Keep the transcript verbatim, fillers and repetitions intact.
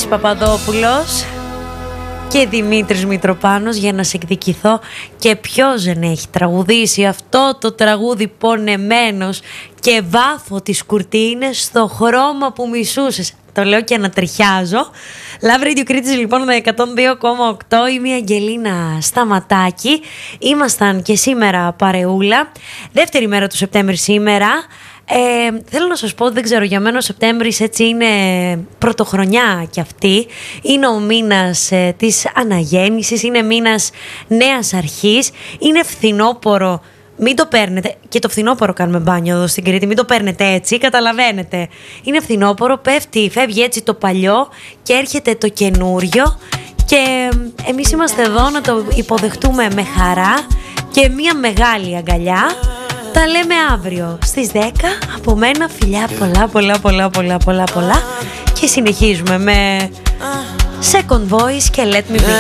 Διονύσης Παπαδόπουλος και Δημήτρης Μητροπάνος για να σε εκδικηθώ. Και ποιος δεν έχει τραγουδήσει αυτό το τραγούδι πονεμένος και βάφω τις κουρτίνες στο χρώμα που μισούσες. Το λέω και ανατριχιάζω. Love Radio Κρήτης λοιπόν με εκατόν δύο κόμμα οκτώ. Είμαι η Αγγελίνα Σταματάκη. Ήμασταν και σήμερα παρεούλα. Δεύτερη μέρα του Σεπτέμβρη σήμερα. Ε, θέλω να σας πω, δεν ξέρω, για μένα ο Σεπτέμβρης έτσι είναι πρωτοχρονιά κι αυτή. Είναι ο μήνας ε, της αναγέννησης, είναι μήνας νέας αρχής, είναι φθινόπωρο. Μην το παίρνετε, και το φθινόπωρο κάνουμε μπάνιο εδώ στην Κρήτη, μην το παίρνετε έτσι, καταλαβαίνετε. Είναι φθινόπωρο, πέφτει, φεύγει έτσι το παλιό και έρχεται το καινούριο. Και εμείς είμαστε εδώ να το υποδεχτούμε με χαρά και μια μεγάλη αγκαλιά. Τα λέμε αύριο στις δέκα. Από μένα φιλιά πολλά πολλά πολλά πολλά πολλά πολλά. Και συνεχίζουμε με Second Voice και Let Me Be.